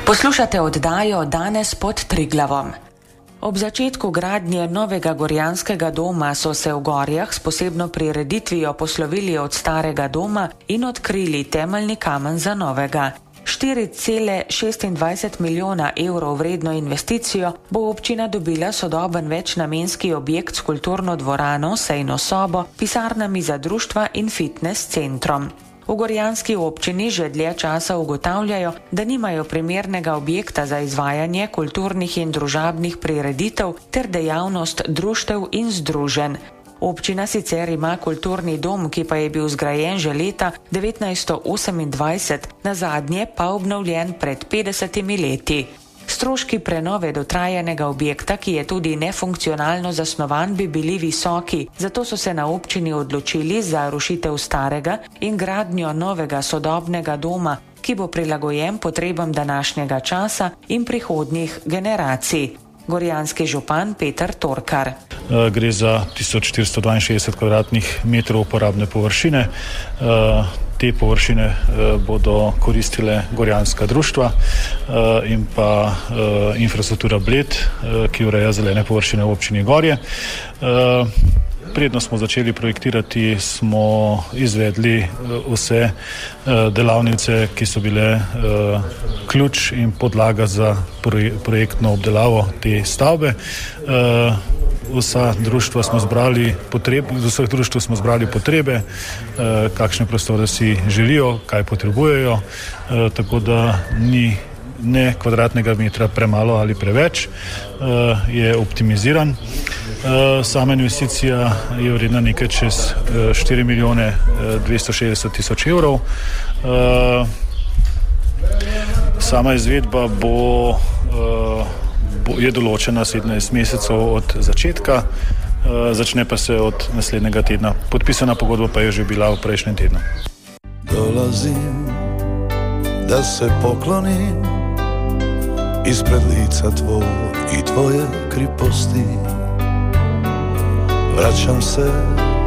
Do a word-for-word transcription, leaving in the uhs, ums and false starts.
Poslušate oddajo Danes pod Triglavom. Ob začetku gradnje novega gorjanskega doma so se v Gorjah s posebno prireditvijo poslovili od starega doma in odkrili temeljni kamen za novega. štiri cele šestindvajset milijona evrov vredno investicijo bo občina dobila sodoben večnamenski objekt s kulturno dvorano, sejno sobo, pisarnami za društva in fitness centrom. V gorjanski občini že dlje časa ugotavljajo, da nimajo primernega objekta za izvajanje kulturnih in družabnih prireditev ter dejavnost društev in združenj. Občina sicer ima kulturni dom, ki pa je bil zgrajen že leta devetnajststo osemindvajset, nazadnje pa obnovljen pred petdesetimi leti. Stroški prenove dotrajanega objekta, ki je tudi nefunkcionalno zasnovan, bi bili visoki, zato so se na občini odločili za rušitev starega in gradnjo novega sodobnega doma, ki bo prilagojen potrebam današnjega časa in prihodnjih generacij. Gorjanski župan Peter Torkar. Gre za tisoč štiristo dvainšestdeset kvadratnih metrov uporabne površine. Te površine bodo koristile gorjanska društva in pa infrastruktura Bled, ki ureja zelene površine v občini Gorje. Predno smo začeli projektirati, smo izvedli vse delavnice, ki so bile ključ in podlaga za projektno obdelavo te stavbe. Vsa društva smo zbrali potrebe, z vseh društv smo zbrali potrebe, kakšne prostore si želijo, kaj potrebujejo, tako da ni ne kvadratnega metra premalo ali preveč, je optimiziran. Sama investicija je vredna nekaj čez štiri milijone dvesto šestdeset tisoč evrov. Sama izvedba bo, bo je določena sedemnajst mesecev od začetka, začne pa se od naslednjega tedna. Podpisana pogodba pa je že bila v prejšnjem tednu. Dolazim, da se poklonim ispred lica tvoj i tvoje kriposti. Vraćam se